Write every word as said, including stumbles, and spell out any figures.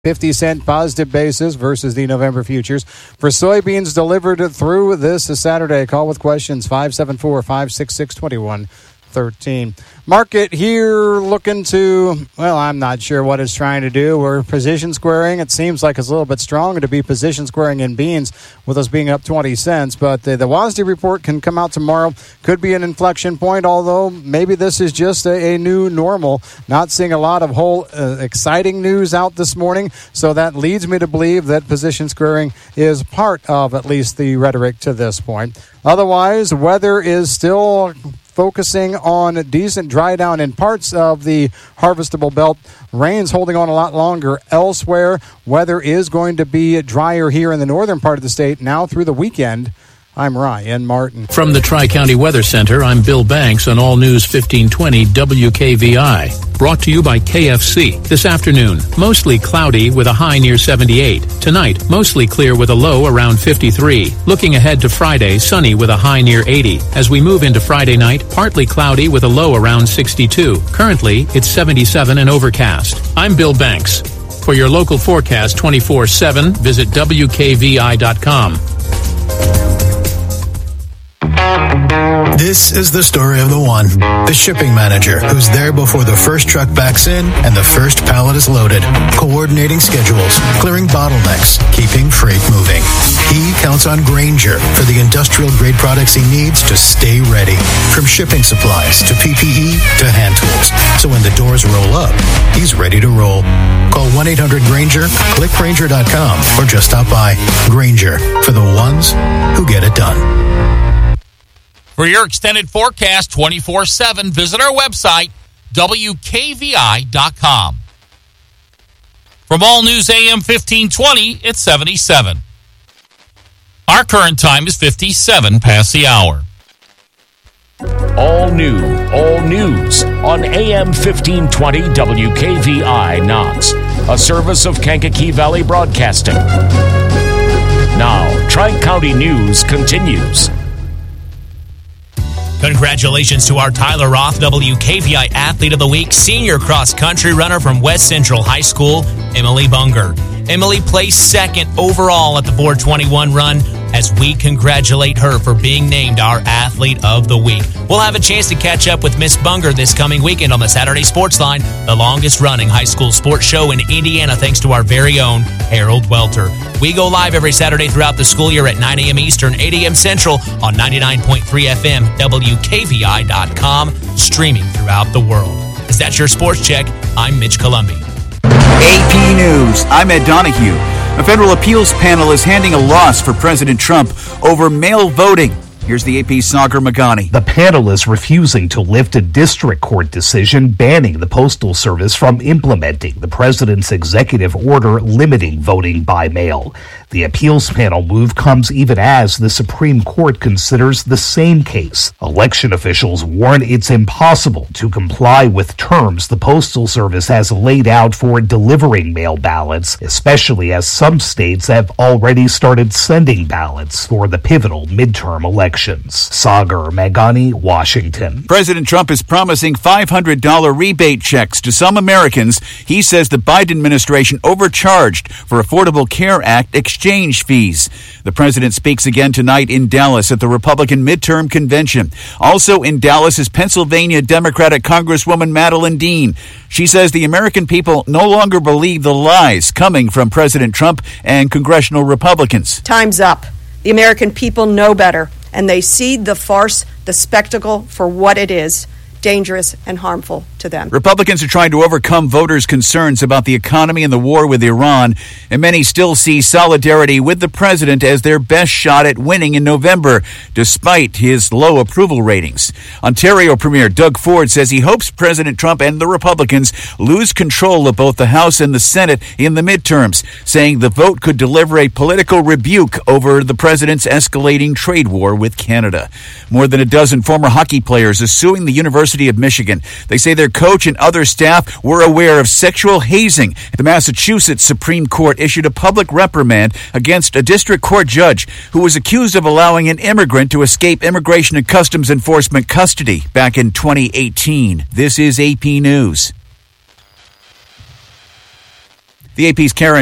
fifty cent positive basis versus the November futures. For soybeans delivered through this Saturday, call with questions five seven four, five six six, two one one three. Market here looking to, well, I'm not sure what it's trying to do. We're position squaring. It seems like it's a little bit stronger to be position squaring in beans with us being up twenty cents. But the, the W A S D report can come out tomorrow. Could be an inflection point, although maybe this is just a, a new normal. Not seeing a lot of whole uh, exciting news out this morning. So that leads me to believe that position squaring is part of at least the rhetoric to this point. Otherwise, weather is still focusing on decent dry down in parts of the harvestable belt. Rain's holding on a lot longer elsewhere. Weather is going to be drier here in the northern part of the state now through the weekend. I'm Ryan Martin. From the Tri-County Weather Center, I'm Bill Banks on All News fifteen twenty W K V I. Brought to you by K F C. This afternoon, mostly cloudy with a high near seventy-eight. Tonight, mostly clear with a low around fifty-three. Looking ahead to Friday, sunny with a high near eighty. As we move into Friday night, partly cloudy with a low around sixty-two. Currently, it's seventy-seven and overcast. I'm Bill Banks. For your local forecast twenty-four seven, visit W K V I dot com. This is the story of the one, the shipping manager, who's there before the first truck backs in and the first pallet is loaded, coordinating schedules, clearing bottlenecks, keeping freight moving. He counts on Grainger for the industrial-grade products he needs to stay ready, from shipping supplies to P P E to hand tools. So when the doors roll up, he's ready to roll. Call one eight hundred Grainger, click Grainger dot com, or just stop by. Grainger, for the ones who get it done. For your extended forecast twenty-four seven, visit our website, W K V I dot com. From All News A M fifteen twenty, it's seventy-seven. Our current time is fifty-seven past the hour. All new, all news on A M fifteen twenty W K V I Knox, a service of Kankakee Valley Broadcasting. Now, Tri-County News continues. Congratulations to our Tyler Roth, W K V I Athlete of the Week, senior cross-country runner from West Central High School, Emily Bunger. Emily placed second overall at the four twenty-one run as we congratulate her for being named our Athlete of the Week. We'll have a chance to catch up with Miss Bunger this coming weekend on the Saturday Sports Line, the longest-running high school sports show in Indiana, thanks to our very own Harold Welter. We go live every Saturday throughout the school year at nine a.m. Eastern, eight a.m. Central on ninety-nine point three F M, W K V I dot com, streaming throughout the world. Is that your sports check? I'm Mitch Columbi. A P News, I'm Ed Donahue. A federal appeals panel is handing a loss for President Trump over mail voting. Here's the A P's Sagar Magani. The panel is refusing to lift a district court decision banning the Postal Service from implementing the president's executive order limiting voting by mail. The appeals panel move comes even as the Supreme Court considers the same case. Election officials warn it's impossible to comply with terms the Postal Service has laid out for delivering mail ballots, especially as some states have already started sending ballots for the pivotal midterm elections. Sagar Magani, Washington. President Trump is promising five hundred dollars rebate checks to some Americans. He says the Biden administration overcharged for Affordable Care Act exchange fees. The president speaks again tonight in Dallas at the Republican midterm convention. Also in Dallas is Pennsylvania Democratic Congresswoman Madeleine Dean. She says the American people no longer believe the lies coming from President Trump and congressional Republicans. Time's up. The American people know better, and they see the farce, the spectacle for what it is, dangerous and harmful to them. Republicans are trying to overcome voters' concerns about the economy and the war with Iran, and many still see solidarity with the president as their best shot at winning in November, despite his low approval ratings. Ontario Premier Doug Ford says he hopes President Trump and the Republicans lose control of both the House and the Senate in the midterms, saying the vote could deliver a political rebuke over the president's escalating trade war with Canada. More than a dozen former hockey players are suing the University of Michigan. They say their coach and other staff were aware of sexual hazing. The Massachusetts Supreme Court issued a public reprimand against a district court judge who was accused of allowing an immigrant to escape Immigration and Customs Enforcement custody back in twenty eighteen. This is A P News. The A P's Karen